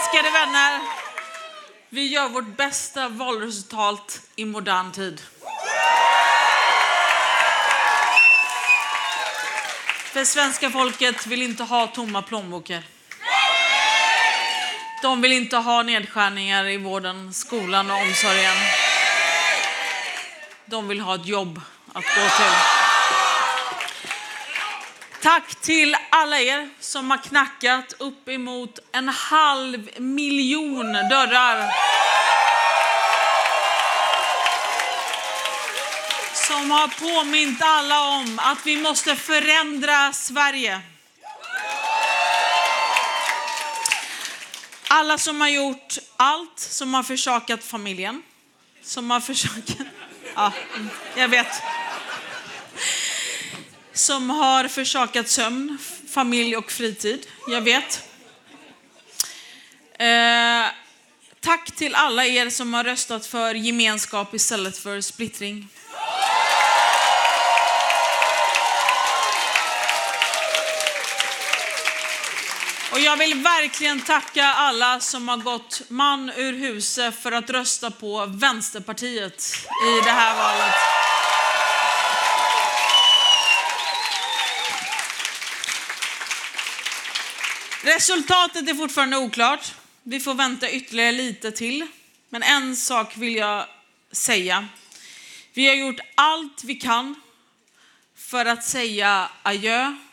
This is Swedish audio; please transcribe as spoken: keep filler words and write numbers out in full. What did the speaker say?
Älskade vänner, vi gör vårt bästa valresultat i modern tid. För svenska folket vill inte ha tomma plånböcker. De vill inte ha nedskärningar i vården, skolan och omsorgen. De vill ha ett jobb att gå till. Tack till alla er som har knackat upp emot en halv miljon dörrar. Som har påmint alla om att vi måste förändra Sverige. Alla som har gjort allt, som har försakat familjen. Som har försakat... Ja, jag vet. Som har försakat sömn, familj och fritid. Jag vet. Eh, tack till alla er som har röstat för gemenskap istället för splittring. Och jag vill verkligen tacka alla som har gått man ur huset för att rösta på Vänsterpartiet i det här valet. Resultatet är fortfarande oklart. Vi får vänta ytterligare lite till. Men en sak vill jag säga. Vi har gjort allt vi kan för att säga adjö